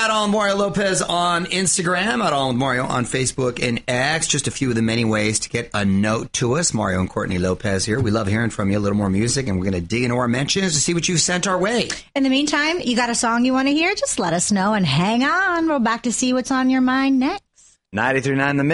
at On Mario Lopez on Instagram, at On Mario on Facebook and X. Just a few of the many ways to get a note to us. Mario and Courtney Lopez here. We love hearing from you. A little more music, and we're going to dig into our mentions to see what you've sent our way. In the meantime, you got a song you want to hear? Just let us know and hang on. We're back to see what's on your mind next. 93.9 The Mix.